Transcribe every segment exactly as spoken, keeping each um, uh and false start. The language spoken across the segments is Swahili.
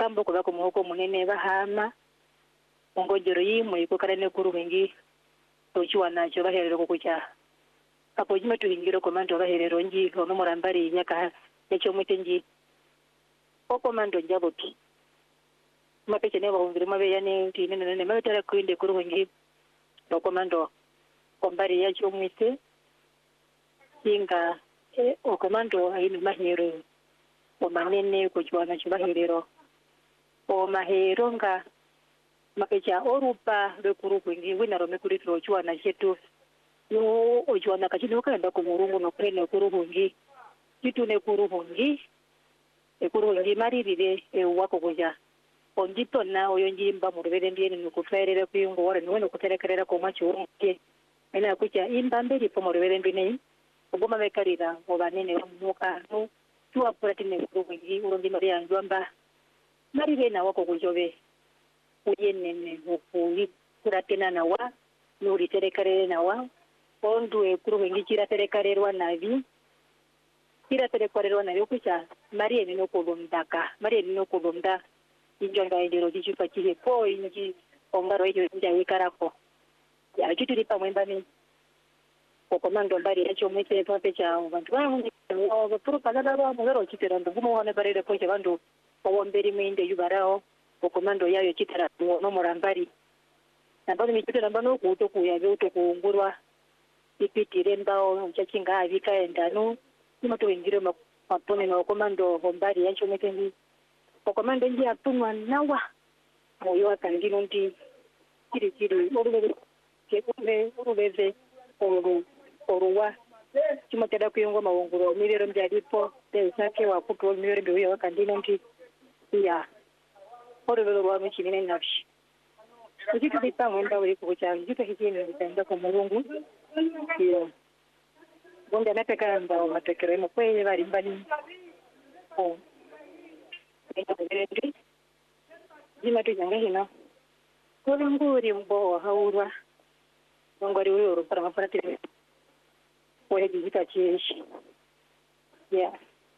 kambo kwa kumoko munene bahama ngojero yimwe ikokarane kuru wengi tochiwa nacho baherero kukucha apo jima tuhingiro komando baherero nji ono murambari nyaka yacho mutenji o komando njaboti mapeche ne bahungire mabe yane tinene nene mabetara kuinde kuru wengi o komando kombari yacho mwite inga e o komando ainu mahero o manene kuchwa nacho baherero o mahero nga makecha orupa bekuru kwingi wina rome kuri trochwa na chetu no ojwa na kachino kaenda ku murungu no prene kuru hungi kitu ne kuru hungi e kuru hungi maririre e wako goja ondito na oyonji mba murubere ndiye ni kuferere kuyungo wore no kuterekerera ko macho ke ina kucha imba mbere po murubere ndine uboma bekarira obanene muka no tuwa puratine kuru hungi urundi maria njwamba marire na wako gojobe uyenene ukuli kuratena nawa nuri terekarere nawa ondwe kuru wengi kira terekarerwa navi kira terekarerwa navi kucha marie nino kulumdaka marie nino kulumda injonga indiro dichupa kile po inji ongaro hiyo nja ikarako ya kitu lipa mwemba ni kwa komando mbari yacho mwete pa pecha bantu wangu ngo pro pagada ba ngaro kitera ndo gumo wane bare po che bandu owomberi mwinde yubarao kwa komando yayo kitera no morambari na bado mitutera mbano kuto kuya byo kungurwa ipitire mbao chachinga avika endano imoto ingire mapone na komando bombari yacho mekendi kwa komando nji atumwa nawa moyo akandino ndi kiri kiri orubebe kekube orubebe oru oruwa kimotera kuyongo mawonguro mirero mjalipo tesake wa kuto mirero byo akandino ndi ya orubebe rwa mchimine nafshi ukitu bipa mwenda uri kukucha ukitu hikini ndenda kwa mulungu iyo bonde anateka mbao matekere mkweye bari mbani o ndi jima tu janga hina kuri nguri mbo haurwa ngori uri para mafara tire oye dijita chishi ya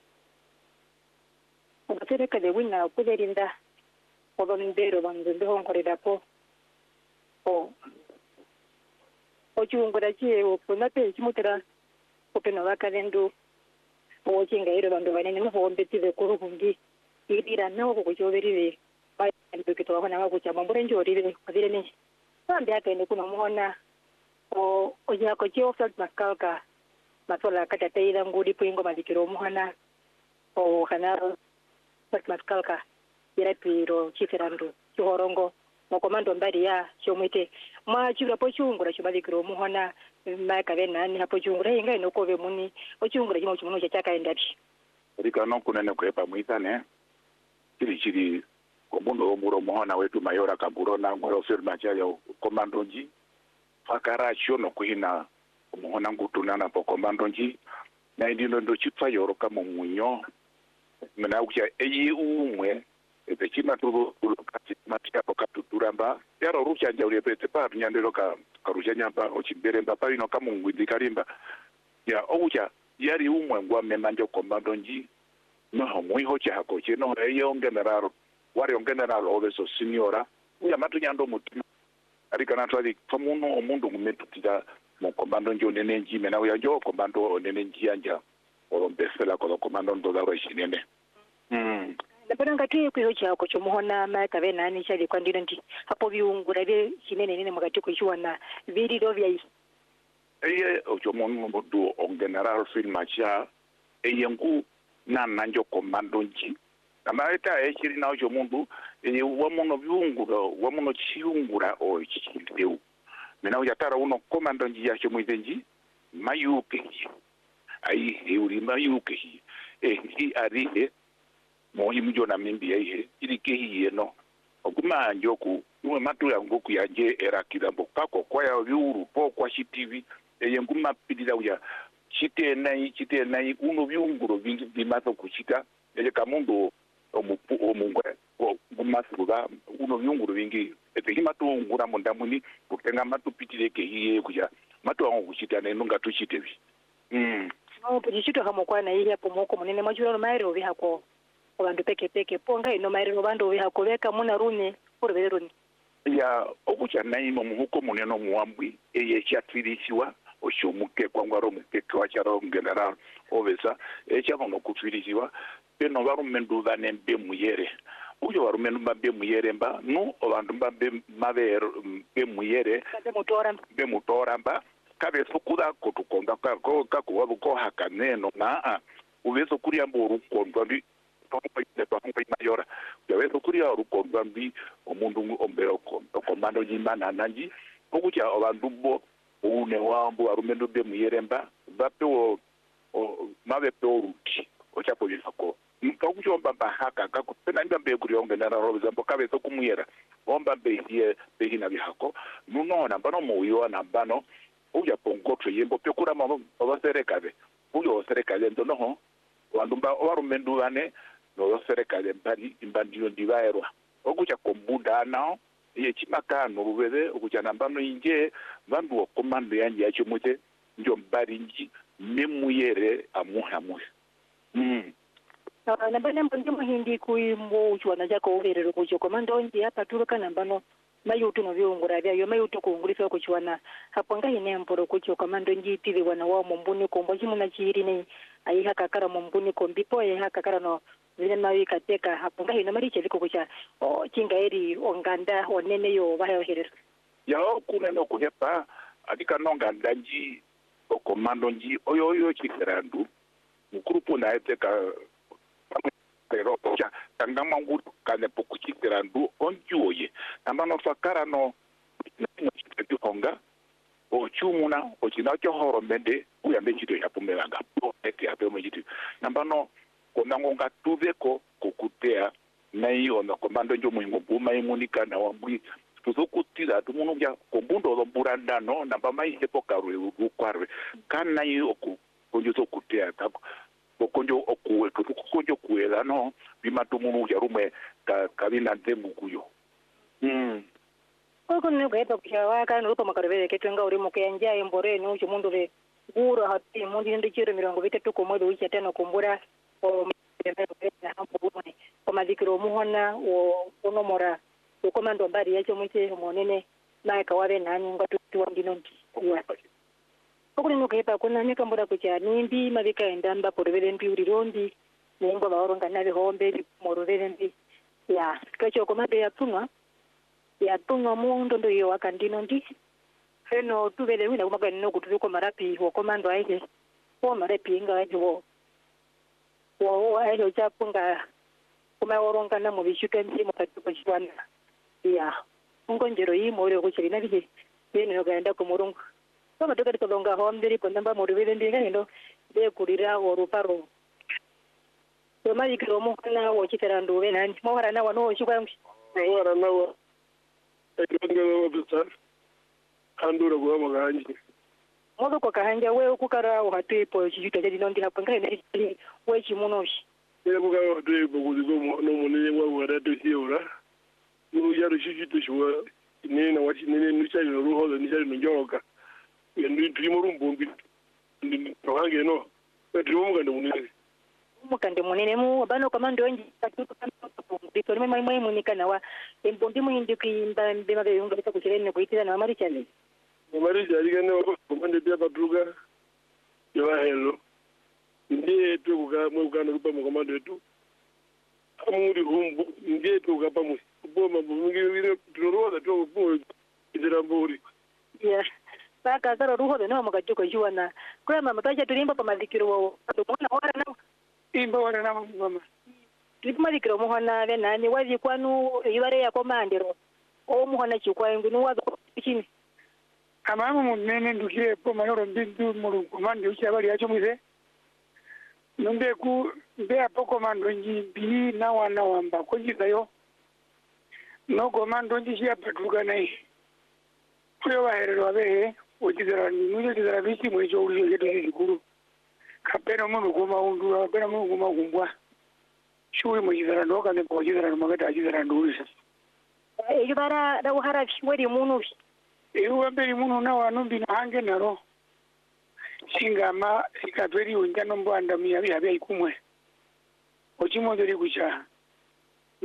ukatere kale wina kuderinda obonindero banzende honkorera po o ochungura chie opona pe chimutera opena vakalendo ochinga iro vandu vanene muhombetive kuru kungi irira nawo kukuchoverive vaendokito vakona vakucha mambure njorire avire ne vambi akaende kuno muona o onyako chio flat makalka masola katateira ngudi puingo malikiro muhana o kana flat makalka irapiro chiferando chihorongo mokomando mbari ya chomwite mwa chura po chungura chibalikiro muhona maka benani hapo chungura inga inokove muni ochungura chimo chimo chaka endapi rika no kunene kwepa mwitane chiri chiri komundo omuro muhona wetu mayora kaburo na ngoro firma chayo komando nji fakara chono kuhina muhona ngutunana po komando nji na ndino ndo chipfa yoro kama munyo mena ukia eyi umwe ete chima tuvo ulokati matia poka tuturamba yaro rucha njauri pete pa nyandero ka karusha nyamba ochibere mbapa ino kama ngwidi karimba ya oucha yari umwe ngwa memanje komando nji no homwe hocha hakoche no eyo general wari general obeso seniora uya matu nyando mutima arika natwali famuno omundu ngumetutira mo komando njo nene nji mena uya jo komando nene nji anja olombesela ko komando ndo daro shinene mm Ndabanga tuye kwiho cyako cyo muhona maka benani cyari kwandira ndi hapo biungura be kinene nene mugati ko cywana biriro bya eye ocho monu modu on general film cha eye ngu na nanjo komando nji amaita ekiri na ocho mundu eye wa mono biungura wa mono chiungura o chindeu mena uyatara uno komando nji ya cyo mwizenji mayuke ai euri mayuke eh hi ari mohi mjona mimbi ya ihe ili kehi yeno okuma njoku uwe matu ya ngoku ya je era kidambo kako kwa ya viuru po kwa shi T V eye nguma pidila uya chite nai chite nai uno viunguro vingi bimato kuchita eye kamundo omupu omungwe nguma suga uno viunguro vingi ete himatu ngura mondamuni kutenga matu pitile kehi ye kuja matu wangu kuchita na inunga tu chite vi mm no pujishito hamokwa na ile hapo moko munene majuro mairo vi hako abantu peke peke ponga ino mairiro bandu bihakoveka muna rune urubere rune ya okucha naimo muhuko muneno muwambwi eye chatwirisiwa oshomuke kwangwaro mukeke wa charo general ovesa echa bono kutwirisiwa peno barumendu banembe muyere uyo barumendu mbabe muyere mba no abantu mbabe mabe be muyere be mutora be mutora mba kabe sokuda kotukonda ka ko ka ko ko hakaneno na uveso kuria mboru kondwa bi mayora yaweso kuria rukondwa bi omundu ombero komando jimana nanji okucha abantu bo une wambo arumendo be muyeremba bapewo mabe peoruti ochapo yako nkakuchomba bahaka kakupena ndambe kurionge na roza mbokabe so kumuyera omba be ye be hina bihako nunona bano moyo na bano uja pongotwe yembo pekura mama obaserekabe uyo oserekale ndono wandumba warumendo ane no oserekale mbali imbandio ndibaerwa okucha kombuda nao ye chimaka no rubede okucha nambano inje vandu okomando yanje yachimute njo mbali nji memuyere amuha muha mm na nambana mpunzi muhindi kuimbo uchwana jako uverero kucho komando nji hapa turuka nambano mayutu no vyongura bya mayutu kuungulisa kuchwana hapo ngahi nemboro kucho komando nji tivi wana wao mumbuni kombo chimuna chiri ne ayiha kakara mumbuni kombipo ayiha kakara no vile mawi kateka hapo ngahi no mariche liko kucha o chingaeri onganda onene yo bahe oherero ya kuna no kuhepa adika nonga ndanji o komando nji oyo oyo chiserandu mukrupo na eteka pero cha tangama ngu kane pokuchiserandu onjuoye nambano fakara no no honga o chumuna o chinacho horo mende uyambe chito ya pumelanga po eke ape mjitu nambano konangonga tuveko kokutea na hiyo na komando njo muhimu buma imunika na wambui tuzokutira tumuno bya kombundo lo burandano na bama ihepo karwe ukwarwe kana hiyo ku konjo zokutea tako konjo okuwe konjo kuela no bima tumuno bya rume ka kabina ndemu kuyo mm oko ne geta kuchawa kana rupa makarebe ketwenga uri mukenya embore no chimundu be gura hati mundi ndikire mirongo vitatu ko modo uchi tena kumbura o koma dikiro muhona wo onomora komando mbari yacho mwite monene na kawabe nani ngatu tuwandino kuwa okuli nukepa kuna nikambura kucha nimbi mabika endamba porobere mbi urirondi nengo baoronga nabe hombe morobere mbi ya kacho komando ya tunwa ya tunwa mundo ndo yo akandino ndi heno tubele wina kumaga no kutuko marapi wo komando aije wo marapi inga aije wo wo aije chapunga kuma woronga na mubishuke ndi mutatuko chwana ya ungonjero yi more kuchiri na bije bene oganda ko murungu kama toka kolonga homdiri konamba moribele ndi ngendo be kurira oruparo to mai kromo kana wo chiterando we nani mo harana wano chikwa mo harana wa ekengelo bita andura go maganje modo ko kahanja we ukukara wo hatu po chijuta jadi nondi hapanga ne we chimunoshi ele buga do bugu go no munene wa wara do hiora no yaro chijuta shwa ne na wachi ne ne nucha yo ruho ni chari njoroka ndi ndimo rumbombi ndi rohange no ndimo mugande munene mukande munene mu bano komando nji tatuka ndito mai mai munika nawa embombi mu indi kuimba mbema be yunga bita kuchirene kuitira na mari chale mari chali kana komande bia patruka yo hello ndiye tuka mu kana rupa mu komando yetu amuri humbu ndiye tuka pamu boma bumingire turoroda to bo idira mburi yeah saka zaro ruho de no mukajoko juana kwa mama tacha tulimba pa madhikiro wao mwana ora na imba ora na mama tipuma dikiro muhona be nani wazi kwanu ibare ya komandero o muhona chikwa ngunu wazo chini amamu munene ndukire po manoro mbindu mu komando cyabari yacho mwize numbe ku be apo komando njimbi na wana wamba ko jigayo no komando njishia patruka nai kuyo baherero abe ojizara ni nuje jizara bichi mwejo uri yedo yikuru kapena mu ngoma undu kapena mu ngoma gumbwa shuwe mujizara ndo kane ko jizara magata jizara ndurisa e yubara da uhara weri munu e uwamberi munu na wanumbi na hange naro singama sikatweri unjano mbanda miya biya biya ikumwe ochimo dori kucha